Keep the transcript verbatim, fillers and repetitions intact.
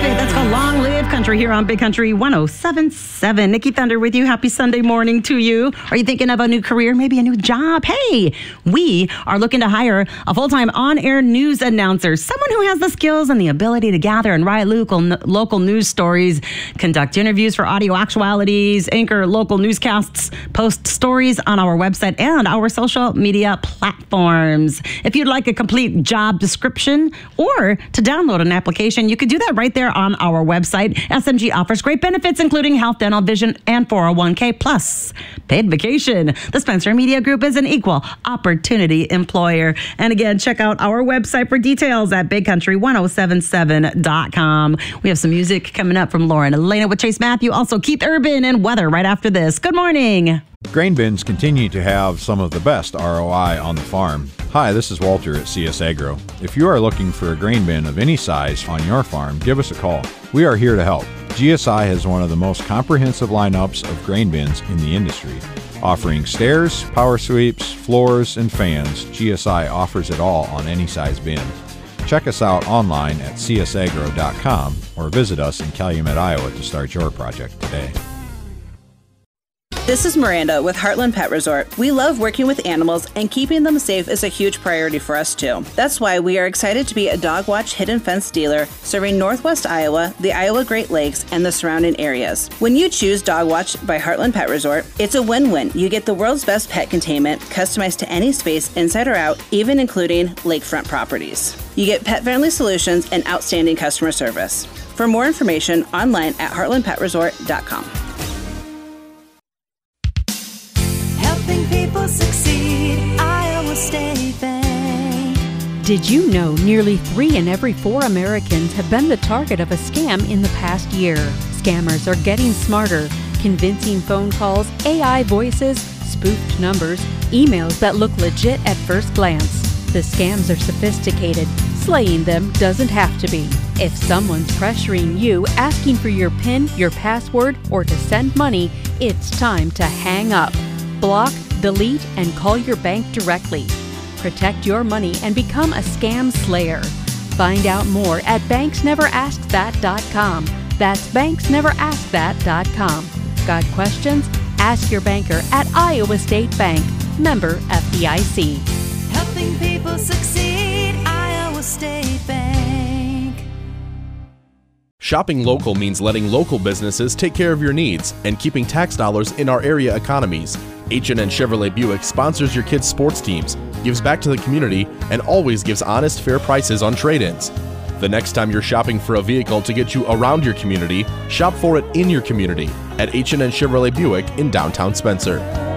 Benefit. That's called Long Live Country here on Big Country one oh seven point seven. Nikki Thunder with you. Happy Sunday morning to you. Are you thinking of a new career, maybe a new job? Hey, we are looking to hire a full-time on-air news announcer, someone who has the skills and the ability to gather and write local, local news stories, conduct interviews for audio actualities, anchor local newscasts, post stories on our website and our social media platforms. If you'd like a complete job description or to download an application, you could do that right there on our website. S M G offers great benefits, including health, dental, vision, and four oh one k, plus paid vacation. The Spencer Media Group is an equal opportunity employer. And again, check out our website for details at big country one oh seven seven dot com. We have some music coming up from Lauren Elena with Chase Matthew, also Keith Urban and weather right after this. Good morning. Grain bins continue to have some of the best R O I on the farm. Hi, this is Walter at C S Agro. If you are looking for a grain bin of any size on your farm, give us a call. We are here to help. G S I has one of the most comprehensive lineups of grain bins in the industry. Offering stairs, power sweeps, floors, and fans, G S I offers it all on any size bin. Check us out online at c s agro dot com or visit us in Calumet, Iowa to start your project today. This is Miranda with Heartland Pet Resort. We love working with animals, and keeping them safe is a huge priority for us too. That's why we are excited to be a Dog Watch Hidden Fence dealer serving Northwest Iowa, the Iowa Great Lakes, and the surrounding areas. When you choose Dog Watch by Heartland Pet Resort, it's a win-win. You get the world's best pet containment, customized to any space inside or out, even including lakefront properties. You get pet-friendly solutions and outstanding customer service. For more information, online at heartland pet resort dot com. People succeed, Iowa State Bank. Did you know nearly three in every four Americans have been the target of a scam in the past year? Scammers are getting smarter. Convincing phone calls, A I voices, spoofed numbers, emails that look legit at first glance. The scams are sophisticated. Slaying them doesn't have to be. If someone's pressuring you, asking for your PIN, your password, or to send money, it's time to hang up. Block, delete, and call your bank directly. Protect your money and become a scam slayer. Find out more at banks never ask that dot com. That's banks never ask that dot com. Got questions? Ask your banker at Iowa State Bank. Member F D I C. Helping people succeed, Iowa State Bank. Shopping local means letting local businesses take care of your needs and keeping tax dollars in our area economies. H and N Chevrolet Buick sponsors your kids' sports teams, gives back to the community, and always gives honest, fair prices on trade-ins. The next time you're shopping for a vehicle to get you around your community, shop for it in your community at H and N Chevrolet Buick in downtown Spencer.